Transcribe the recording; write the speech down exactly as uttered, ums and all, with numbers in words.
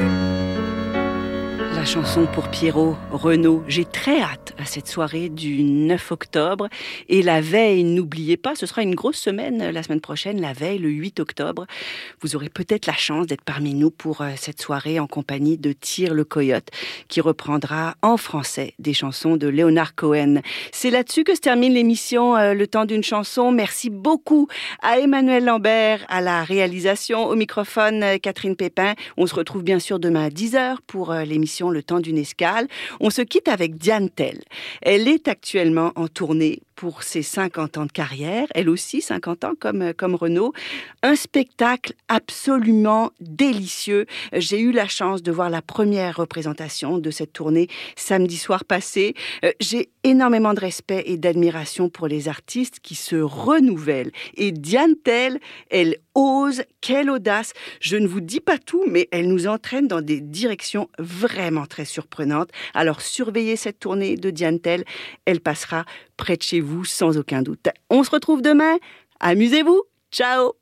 La chanson pour Pierrot, Renaud. J'ai très hâte à cette soirée du neuf octobre. Et la veille, n'oubliez pas, ce sera une grosse semaine la semaine prochaine, la veille, le huit octobre. Vous aurez peut-être la chance d'être parmi nous pour cette soirée en compagnie de Tyr le Coyote, qui reprendra en français des chansons de Leonard Cohen. C'est là-dessus que se termine l'émission euh, Le temps d'une chanson. Merci beaucoup à Emmanuel Lambert, à la réalisation, au microphone euh, Catherine Pépin. On se retrouve bien sûr demain à dix heures pour euh, l'émission Le temps d'une escale. On se quitte avec Diane Tell. Elle est actuellement en tournée pour ses cinquante ans de carrière, elle aussi cinquante ans comme, comme Renaud. Un spectacle absolument délicieux. J'ai eu la chance de voir la première représentation de cette tournée samedi soir passé. J'ai énormément de respect et d'admiration pour les artistes qui se renouvellent. Et Diane Tell, elle ose, quelle audace. Je ne vous dis pas tout, mais elle nous entraîne dans des directions vraiment très surprenantes. Alors surveillez cette tournée de Diane Tell, elle passera près de chez vous sans aucun doute. On se retrouve demain, amusez-vous, ciao!